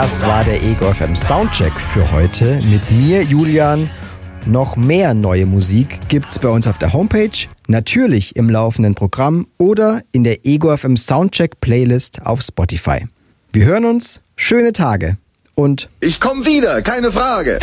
Das war der Ego FM Soundcheck für heute mit mir, Julian. Noch mehr neue Musik gibt's bei uns auf der Homepage, natürlich im laufenden Programm oder in der Ego FM Soundcheck Playlist auf Spotify. Wir hören uns, schöne Tage und ich komm wieder, keine Frage.